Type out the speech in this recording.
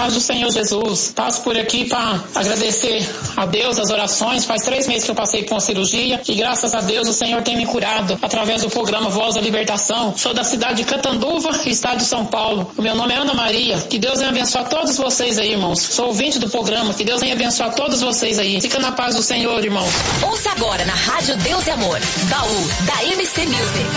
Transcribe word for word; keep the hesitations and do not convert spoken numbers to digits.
paz do Senhor Jesus. Passo por aqui para agradecer a Deus as orações. Faz três meses que eu passei por uma cirurgia e graças a Deus o Senhor tem me curado através do programa Voz da Libertação. Sou da cidade de Catanduva, estado de São Paulo. O meu nome é Ana Maria. Que Deus venha abençoar todos vocês aí, irmãos. Sou ouvinte do programa. Que Deus venha abençoar todos vocês aí. Fica na paz do Senhor, irmão. Ouça agora na Rádio Deus e Amor, baú da M C Music.